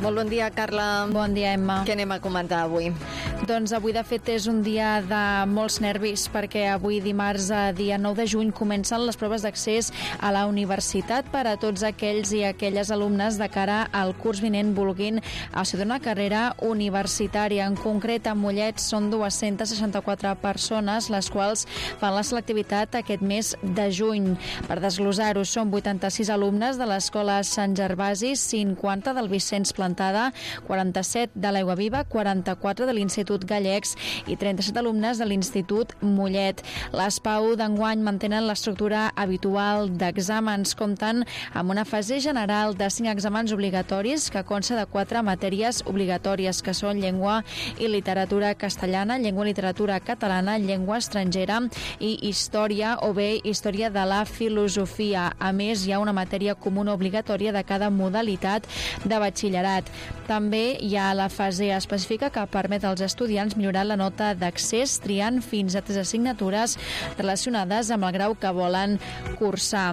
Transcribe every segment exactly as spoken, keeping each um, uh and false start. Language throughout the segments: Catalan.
Molt bon dia, Carla. Bon dia, Emma. Què anem a comentar avui? Doncs avui, de fet, és un dia de molts nervis, perquè avui, dimarts, dia nou de juny, comencen les proves d'accés a la universitat per a tots aquells i aquelles alumnes de cara al curs vinent vulguin estudiar una carrera universitària. En concret, a Mollet són dues-centes seixanta-quatre persones les quals fan la selectivitat aquest mes de juny. Per desglosar-ho, són vuitanta-sis alumnes de l'Escola Sant Gervasi, cinquanta del Vicenç Plantada, quaranta-set de l'Aigua Viva, quaranta-quatre de l'Institut Gallecs i trenta-set alumnes de l'Institut Mollet. Les PAU d'enguany mantenen l'estructura habitual d'exàmens, compten amb una fase general de cinc exàmens obligatoris que consta de quatre matèries obligatòries, que són llengua i literatura castellana, llengua i literatura catalana, llengua estrangera i història o bé història de la filosofia. A més, hi ha una matèria comuna obligatòria de cada modalitat de batxillerat. També hi ha la fase específica que permet als estudiants millorar la nota d'accés triant fins a tres assignatures relacionades amb el grau que volen cursar.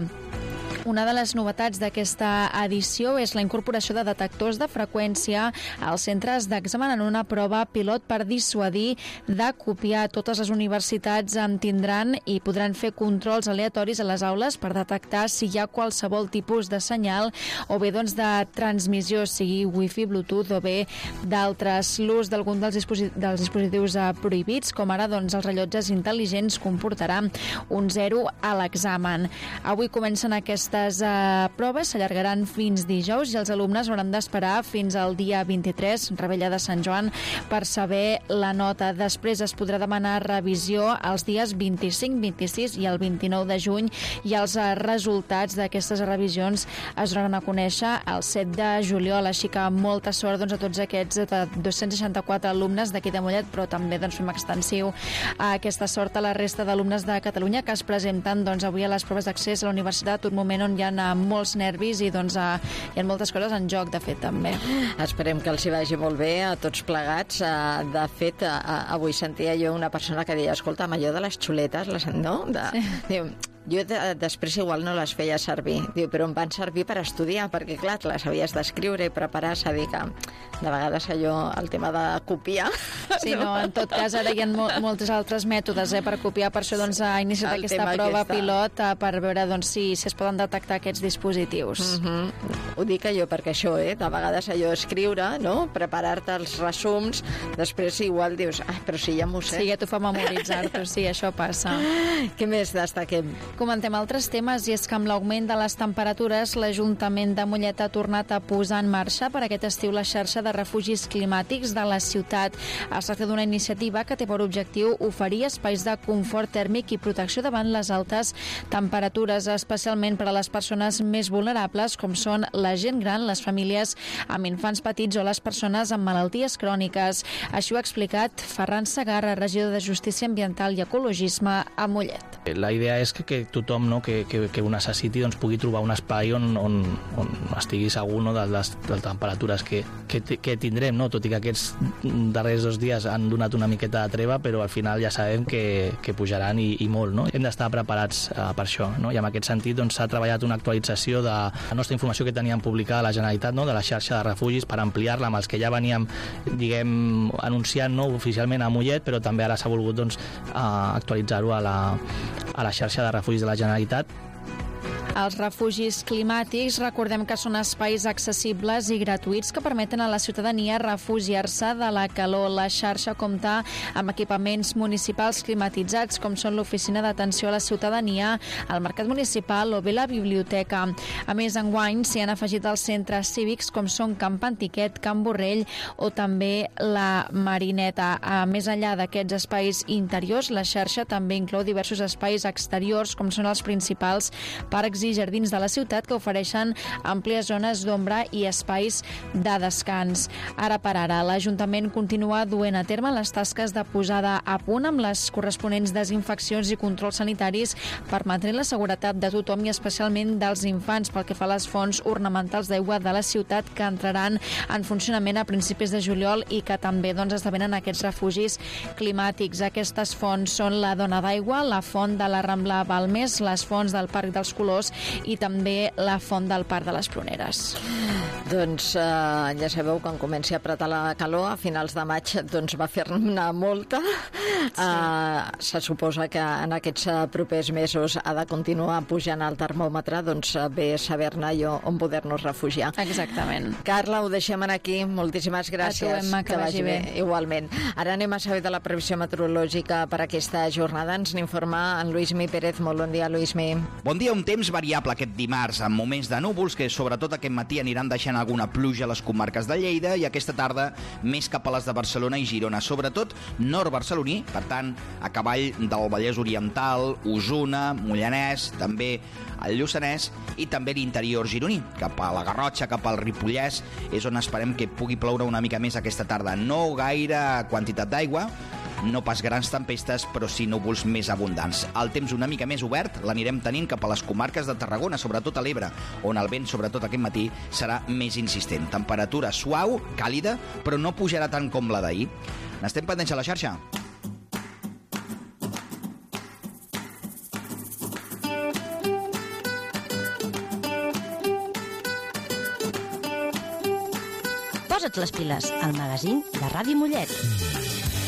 Una de les novetats d'aquesta edició és la incorporació de detectors de freqüència als centres d'examen en una prova pilot per dissuadir de copiar. Totes les universitats en tindran i podran fer controls aleatoris a les aules per detectar si hi ha qualsevol tipus de senyal o bé doncs, de transmissió, sigui wifi, bluetooth o bé d'altres. L'ús d'algun dels, disposi dels dispositius eh, prohibits, com ara doncs, els rellotges intel·ligents, comportarà un zero a l'examen. Avui comencen aquestes Aquestes uh, proves s'allargaran fins dijous i els alumnes hauran d'esperar fins al dia vint-i-tres, Revetlla de Sant Joan, per saber la nota. Després es podrà demanar revisió els dies vint-i-cinc, vint-i-sis i el vint-i-nou de juny i els uh, resultats d'aquestes revisions es donaran a conèixer el set de juliol, així que molta sort doncs, a tots aquests de dos-cents seixanta-quatre alumnes d'aquí de Mollet, però també doncs, fem extensiu a aquesta sort a la resta d'alumnes de Catalunya que es presenten doncs, avui a les proves d'accés a la universitat, un moment on hi ha molts nervis i doncs, hi ha moltes coses en joc, de fet, també. Esperem que els hi vagi molt bé a tots plegats. De fet, avui sentia jo una persona que deia, escolta, allò de les xuletes, les, no? De, sí. Diu, jo de, després igual no les feia servir. Diu, però em van servir per estudiar, perquè clar, les havies d'escriure i preparar, és a dir que de vegades allò, el tema de copiar... Sí, no, en tot cas ara hi ha mol molts altres mètodes eh, per copiar, per això doncs, ha iniciat el aquesta prova aquesta. pilot eh, per veure doncs, si, si es poden detectar aquests dispositius. Uh -huh. Ho dic jo perquè això, eh, de vegades allò escriure, no? Preparar-te els resums, després igual dius, ah, però si ja m'ho sé. Sí, ja t'ho fa memoritzar-t'ho, sí, això passa. Què més destaquem? Comentem altres temes i és que amb l'augment de les temperatures l'Ajuntament de Mollet ha tornat a posar en marxa per aquest estiu la xarxa de refugis climàtics de la ciutat. Es tracta d'una iniciativa que té per objectiu oferir espais de confort tèrmic i protecció davant les altes temperatures, especialment per a les persones més vulnerables com són la gent gran, les famílies amb infants petits o les persones amb malalties cròniques. Així ho ha explicat Ferran Segarra, regidor de Justícia Ambiental i Ecologisme a Mollet. La idea és que, que tothom no, que, que, que ho necessiti doncs, pugui trobar un espai on, on, on estigui segur no, de, les, de les temperatures que, que, que tindrem, no? Tot i que aquests darrers dos dies han donat una miqueta de treva, però al final ja sabem que, que pujaran i, i molt. No? Hem d'estar preparats uh, per això. No? I en aquest sentit doncs, s'ha treballat una actualització de la nostra informació que teníem publicada a la Generalitat, no? De la xarxa de refugis, per ampliar-la amb els que ja veníem diguem, anunciant no? Oficialment a Mollet, però també ara s'ha volgut doncs, uh, actualitzar-ho a la, a la xarxa de refugis de la Generalitat. Els refugis climàtics, recordem que són espais accessibles i gratuïts que permeten a la ciutadania refugiar-se de la calor. La xarxa compta amb equipaments municipals climatitzats, com són l'Oficina d'Atenció a la Ciutadania, el Mercat Municipal o bé la Biblioteca. A més, enguany s'hi han afegit els centres cívics, com són Camp Antiquet, Camp Borrell o també la Marineta. A més enllà d'aquests espais interiors, la xarxa també inclou diversos espais exteriors, com són els principals parcs i jardins de la ciutat que ofereixen àmplies zones d'ombra i espais de descans. Ara per ara, l'Ajuntament continua duent a terme les tasques de posada a punt amb les corresponents desinfeccions i controls sanitaris per mantenir la seguretat de tothom i especialment dels infants pel que fa a les fonts ornamentals d'aigua de la ciutat que entraran en funcionament a principis de juliol i que també doncs, esdevenen aquests refugis climàtics. Aquestes fonts són la Dona d'Aigua, la font de la Rambla Balmes, les fonts del Parc dels Colors Prunes i també la Font del Parc de les Pruneres. Doncs eh, ja sabeu, quan comenci a apretar la calor, a finals de maig doncs va fer-ne molta. Sí. Eh, se suposa que en aquests propers mesos ha de continuar pujant el termòmetre, doncs bé saber-ne jo on poder-nos refugiar. Exactament. Carla, ho deixem aquí. Moltíssimes gràcies. A tu, Emma, que, que vagi bé. bé. Igualment. Ara anem a saber de la previsió meteorològica per aquesta jornada. Ens n'informa en Lluís Mi Pérez. Molt bon dia, Lluís Mi. Bon dia, un temps variable aquest dimarts, amb moments de núvols que sobretot aquest matí aniran deixant alguna pluja a les comarques de Lleida i aquesta tarda més cap a les de Barcelona i Girona, sobretot nord barceloní, per tant, a cavall del Vallès Oriental, Osona, Mollanès, també el Lluçanès i també l'interior gironí, cap a la Garrotxa, cap al Ripollès, és on esperem que pugui ploure una mica més aquesta tarda. No gaire quantitat d'aigua, no pas grans tempestes, però sí núvols més abundants. El temps una mica més obert l'anirem tenint cap a les comarques de Tarragona, sobretot a l'Ebre, on el vent, sobretot aquest matí, serà més insistent. Temperatura suau, càlida, però no pujarà tant com la d'ahir. N'estem pendents a la xarxa? Posa't les piles, al magazín de Ràdio Mollet.